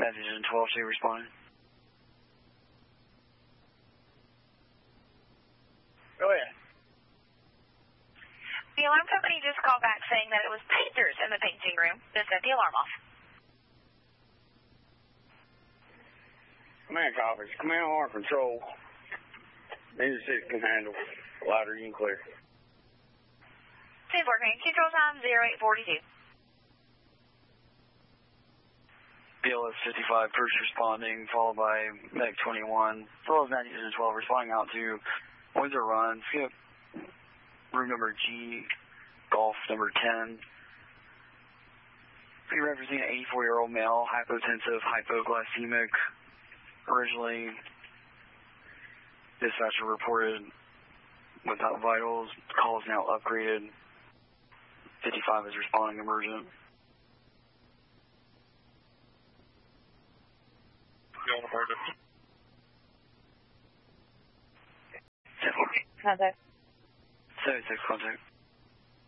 Division 12-2 responding. Go ahead. The alarm company just called back saying that it was painters in the painting room that set the alarm off. Command copies. Command alarm control. Neither city can handle. Louder, you can clear. 10-4, control time 0842. BLS 55 first responding, followed by MEC 21, as well as 90 Division 12 responding out to Windsor Run, skip room number G, Golf number 10. We represent an 84-year-old male, hypotensive, hypoglycemic. Originally, dispatcher reported without vitals. Call is now upgraded. 55 is responding emergent. Contact. 76 contact.